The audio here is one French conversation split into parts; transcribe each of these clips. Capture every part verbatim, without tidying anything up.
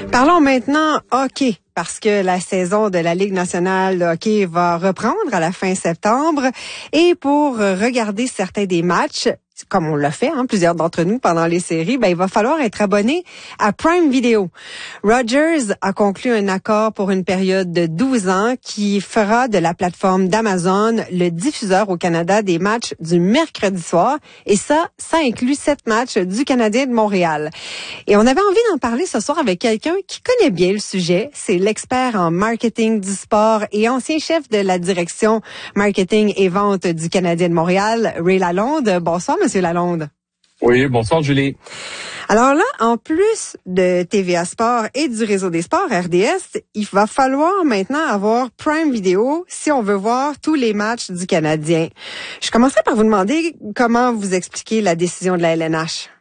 Parlons maintenant hockey, parce que la saison de la Ligue nationale de hockey va reprendre à la fin septembre. Et pour regarder certains des matchs, comme on l'a fait, hein, plusieurs d'entre nous pendant les séries, ben il va falloir être abonné à Prime Video. Rogers a conclu un accord pour une période de douze ans qui fera de la plateforme d'Amazon le diffuseur au Canada des matchs du mercredi soir. Et ça, ça inclut sept matchs du Canadien de Montréal. Et on avait envie d'en parler ce soir avec quelqu'un qui connaît bien le sujet. C'est l'expert en marketing du sport et ancien chef de la direction marketing et vente du Canadien de Montréal, Ray Lalonde. Bonsoir, Monsieur Lalonde. Oui, bonsoir Julie. Alors là, en plus de T V A Sport et du réseau des sports, R D S, il va falloir maintenant avoir Prime Video si on veut voir tous les matchs du Canadien. Je commencerai par vous demander comment vous expliquez la décision de la L N H.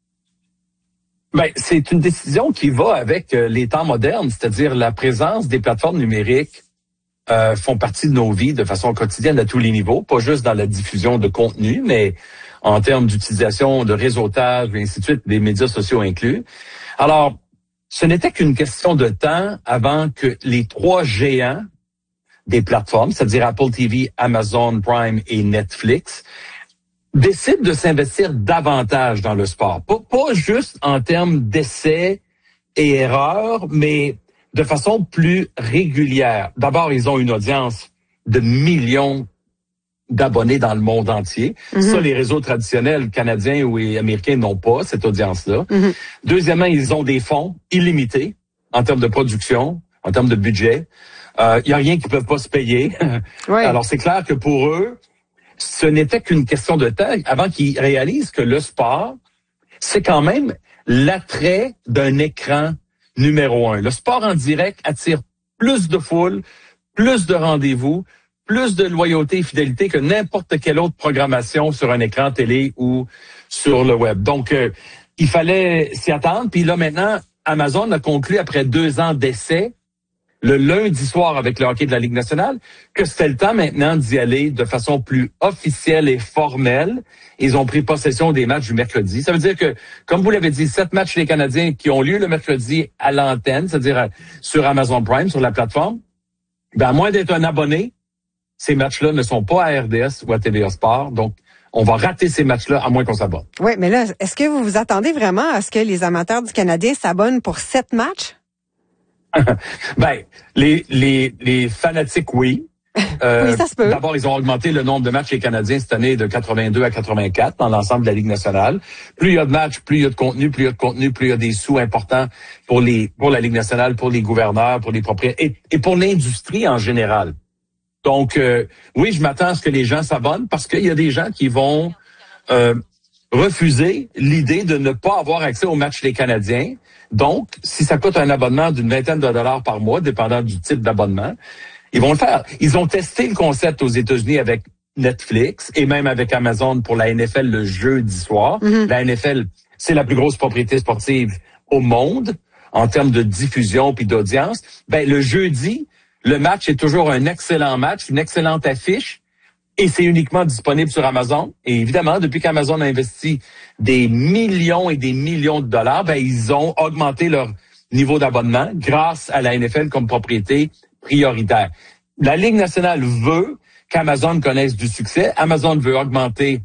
Ben, c'est une décision qui va avec les temps modernes, c'est-à-dire la présence des plateformes numériques euh, font partie de nos vies de façon quotidienne à tous les niveaux, pas juste dans la diffusion de contenu, mais en termes d'utilisation de réseautage et ainsi de suite, des médias sociaux inclus. Alors, ce n'était qu'une question de temps avant que les trois géants des plateformes, c'est-à-dire Apple T V, Amazon Prime et Netflix, décident de s'investir davantage dans le sport. Pas, pas juste en termes d'essais et erreurs, mais de façon plus régulière. D'abord, ils ont une audience de millions d'abonnés dans le monde entier. Mm-hmm. Ça, les réseaux traditionnels canadiens ou américains n'ont pas cette audience-là. Mm-hmm. Deuxièmement, ils ont des fonds illimités en termes de production, en termes de budget. Il euh, y a rien qu'ils peuvent pas se payer. Ouais. Alors, c'est clair que pour eux, ce n'était qu'une question de temps avant qu'ils réalisent que le sport, c'est quand même l'attrait d'un écran numéro un. Le sport en direct attire plus de foule, plus de rendez-vous, plus de loyauté et fidélité que n'importe quelle autre programmation sur un écran télé ou sur le web. Donc, euh, il fallait s'y attendre. Puis là, maintenant, Amazon a conclu, après deux ans d'essai, le lundi soir avec le hockey de la Ligue nationale, que c'était le temps maintenant d'y aller de façon plus officielle et formelle. Ils ont pris possession des matchs du mercredi. Ça veut dire que, comme vous l'avez dit, sept matchs des Canadiens qui ont lieu le mercredi à l'antenne, c'est-à-dire sur Amazon Prime, sur la plateforme, ben, à moins d'être un abonné, ces matchs-là ne sont pas à R D S ou à T V A Sport, donc on va rater ces matchs-là à moins qu'on s'abonne. Oui, mais là, est-ce que vous vous attendez vraiment à ce que les amateurs du Canadien s'abonnent pour sept matchs? ben, les, les, les fanatiques, oui. Euh, oui, ça se peut. D'abord, ils ont augmenté le nombre de matchs des Canadiens cette année de quatre-vingt-deux à quatre-vingt-quatre dans l'ensemble de la Ligue nationale. Plus il y a de matchs, plus il y a de contenu, plus il y a de contenu, plus il y a des sous importants pour les pour la Ligue nationale, pour les gouverneurs, pour les propriétaires et, et pour l'industrie en général. Donc, euh, oui, je m'attends à ce que les gens s'abonnent parce qu'il y a des gens qui vont euh, refuser l'idée de ne pas avoir accès aux matchs des Canadiens. Donc, si ça coûte un abonnement d'une vingtaine de dollars par mois, dépendant du type d'abonnement, ils vont le faire. Ils ont testé le concept aux États-Unis avec Netflix et même avec Amazon pour la N F L le jeudi soir. Mm-hmm. La N F L, c'est la plus grosse propriété sportive au monde en termes de diffusion puis d'audience. Ben, le jeudi, le match est toujours un excellent match, une excellente affiche, et c'est uniquement disponible sur Amazon. Et évidemment, depuis qu'Amazon a investi des millions et des millions de dollars, ben ils ont augmenté leur niveau d'abonnement grâce à la N F L comme propriété prioritaire. La Ligue nationale veut qu'Amazon connaisse du succès. Amazon veut augmenter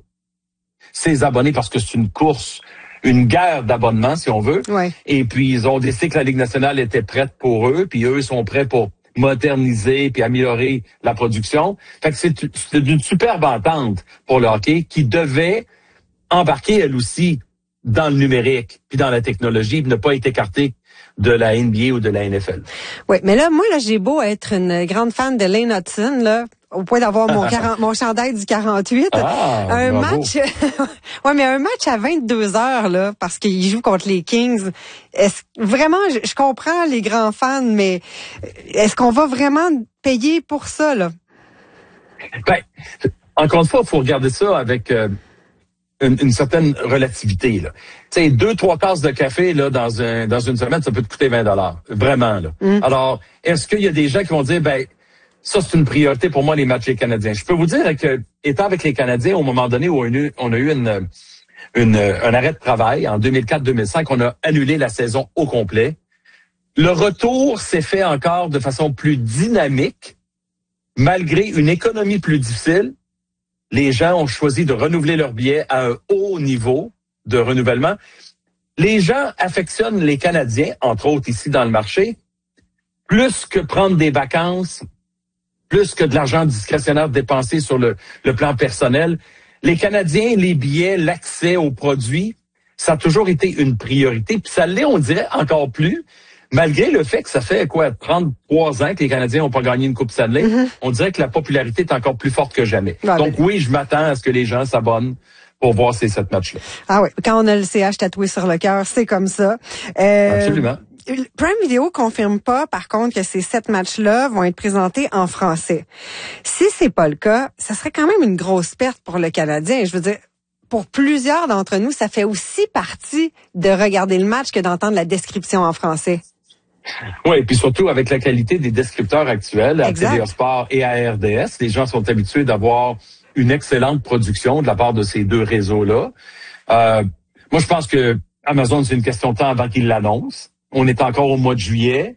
ses abonnés parce que c'est une course, une guerre d'abonnements, si on veut. Ouais. Et puis, ils ont décidé que la Ligue nationale était prête pour eux, puis eux sont prêts pour moderniser puis améliorer la production. Fait que c'est, c'est une superbe entente pour le hockey qui devait embarquer, elle aussi, dans le numérique puis dans la technologie, puis ne pas être écartée de la N B A ou de la N F L. Oui, mais là, moi, là, j'ai beau être une grande fan de Lane Hudson, là, au point d'avoir mon quarante, mon chandail du quarante-huit. Ah, un bravo. match, ouais, mais un match à vingt-deux heures, là, parce qu'il joue contre les Kings. Est-ce, vraiment, je, je comprends les grands fans, mais est-ce qu'on va vraiment payer pour ça, là? Ben, encore une fois, il faut regarder ça avec euh, une, une certaine relativité, là. Tu sais, deux, trois tasses de café, là, dans un, dans une semaine, ça peut te coûter vingt dollars. Vraiment, là. Mm. Alors, est-ce qu'il y a des gens qui vont dire, ben, ça, c'est une priorité pour moi, les matchs des Canadiens. Je peux vous dire que, étant avec les Canadiens, au moment donné où on a eu, on a eu une, une, un arrêt de travail, en deux mille quatre deux mille cinq, on a annulé la saison au complet. Le retour s'est fait encore de façon plus dynamique, malgré une économie plus difficile. Les gens ont choisi de renouveler leurs billets à un haut niveau de renouvellement. Les gens affectionnent les Canadiens, entre autres ici dans le marché, plus que prendre des vacances, plus que de l'argent discrétionnaire dépensé sur le, le plan personnel. Les Canadiens, les billets, l'accès aux produits, ça a toujours été une priorité. Puis ça l'est, on dirait, encore plus, malgré le fait que ça fait, quoi, trente-trois ans que les Canadiens n'ont pas gagné une Coupe Stanley. Mm-hmm. On dirait que la popularité est encore plus forte que jamais. Ah, Donc mais... oui, je m'attends à ce que les gens s'abonnent pour voir ces sept matchs-là. Ah oui, quand on a le C H tatoué sur le cœur, c'est comme ça. Euh, Absolument. Prime Video confirme pas, par contre, que ces sept matchs-là vont être présentés en français. Si c'est pas le cas, ça serait quand même une grosse perte pour le Canadien. Je veux dire, pour plusieurs d'entre nous, ça fait aussi partie de regarder le match que d'entendre la description en français. Oui, et puis surtout avec la qualité des descripteurs actuels à T V A Sport et à R D S, les gens sont habitués d'avoir une excellente production de la part de ces deux réseaux-là. Euh, moi, je pense que Amazon, c'est une question de temps avant qu'ils l'annoncent. On est encore au mois de juillet.